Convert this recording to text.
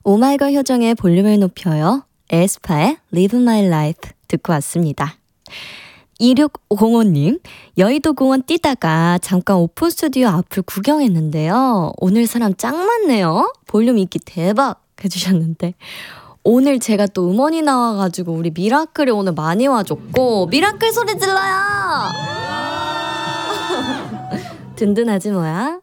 오마이걸 효정의 볼륨을 높여요. 에스파의 Live My Life 듣고 왔습니다. 2605님, 여의도 공원 뛰다가 잠깐 오픈 스튜디오 앞을 구경했는데요. 오늘 사람 짱 많네요. 볼륨 인기 대박 해주셨는데 오늘 제가 또 음원이 나와가지고 우리 미라클이 오늘 많이 와줬고 미라클 소리 질러요. 든든하지 뭐야.